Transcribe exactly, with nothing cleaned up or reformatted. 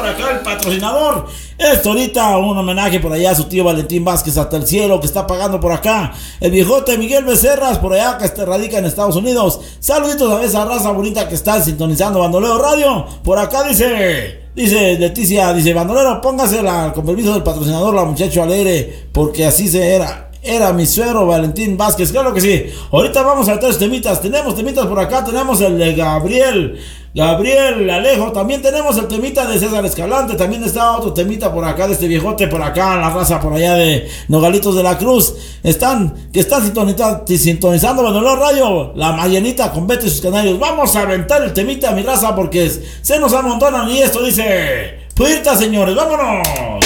por acá el patrocinador. Esto ahorita un homenaje por allá a su tío Valentín Vázquez hasta el cielo, que está pagando por acá. El viejote Miguel Becerras por allá, que este radica en Estados Unidos. Saluditos a esa raza bonita que está sintonizando Bandolero Radio. Por acá dice... Dice Leticia, dice bandolero, póngasela con permiso del patrocinador, la muchacho alegre, porque así se era. Era mi suegro Valentín Vázquez, claro que sí. Ahorita vamos a tres temitas, tenemos temitas por acá, tenemos el de Gabriel, Gabriel Alejo, también tenemos el temita de César Escalante, también está otro temita por acá de este viejote por acá, la raza por allá de Nogalitos de la Cruz, están, que están sintonizando, sintonizando Bandolero Radio, la Mayenita con Betty y sus canarios. Vamos a aventar el temita a mi raza porque se nos amontonan y esto dice, puerta señores, vámonos.